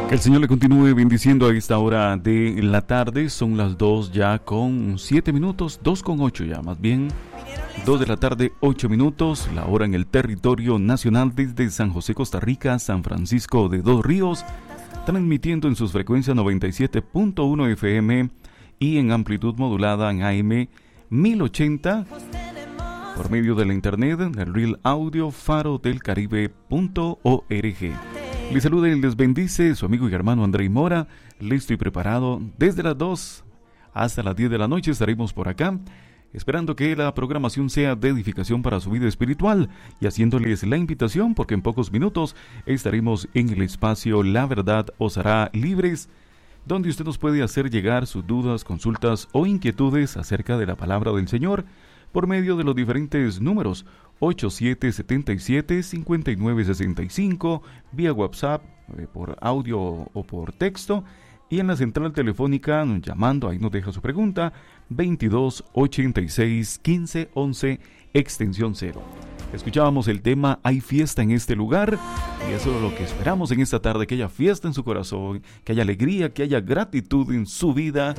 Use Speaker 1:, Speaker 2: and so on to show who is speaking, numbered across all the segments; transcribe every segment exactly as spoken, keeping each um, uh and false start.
Speaker 1: Que el Señor le continúe bendiciendo a esta hora de la tarde. Son las dos ya con siete minutos, dos con ocho ya, más bien. Dos de la tarde, ocho minutos, la hora en el territorio nacional desde San José, Costa Rica, San Francisco de Dos Ríos, transmitiendo en sus frecuencias noventa y siete punto uno F M y en amplitud modulada en A M mil ochenta por medio de la internet, el Real Audio Faro del Caribe punto org. Les saluda y les bendice su amigo y hermano Andrei Mora, listo y preparado. Desde las dos hasta las diez de la noche estaremos por acá, esperando que la programación sea de edificación para su vida espiritual y haciéndoles la invitación porque en pocos minutos estaremos en el espacio La Verdad os hará libres, donde usted nos puede hacer llegar sus dudas, consultas o inquietudes acerca de la palabra del Señor por medio de los diferentes números ocho siete siete siete, cinco nueve seis cinco, vía WhatsApp, eh, por audio o por texto, y en la central telefónica llamando, ahí nos deja su pregunta, veintidós ochenta y seis quince once, extensión cero. Escuchábamos el tema Hay fiesta en este lugar, y eso es lo que esperamos en esta tarde, que haya fiesta en su corazón, que haya alegría, que haya gratitud en su vida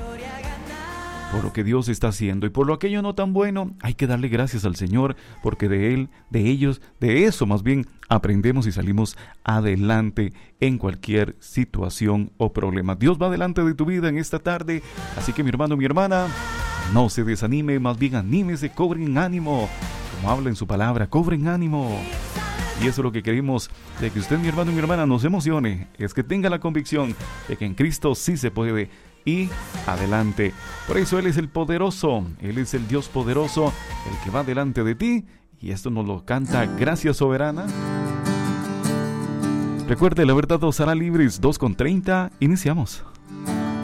Speaker 1: por lo que Dios está haciendo, y por lo aquello no tan bueno hay que darle gracias al Señor, porque de Él, de ellos, de eso más bien aprendemos y salimos adelante en cualquier situación o problema. Dios va delante de tu vida en esta tarde, así que mi hermano, mi hermana, no se desanime, más bien anímese, cobren ánimo, como habla en su palabra, cobren ánimo. Y eso es lo que queremos, de que usted, mi hermano y mi hermana, nos emocione, es que tenga la convicción de que en Cristo sí se puede, y adelante. Por eso Él es el poderoso, Él es el Dios poderoso, el que va delante de ti, y esto nos lo canta Gracias Soberana. Recuerde, la verdad os hará libres. Dos con treinta, iniciamos.